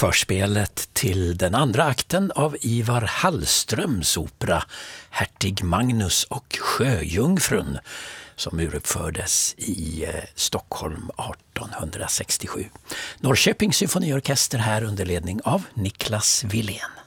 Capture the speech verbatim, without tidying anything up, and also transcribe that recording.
Förspelet till den andra akten av Ivar Hallströms opera Hertig Magnus och Sjöjungfrun som uruppfördes i eh, Stockholm artonhundrasextiosju. Norrköpings symfoniorkester här under ledning av Niklas Wilén.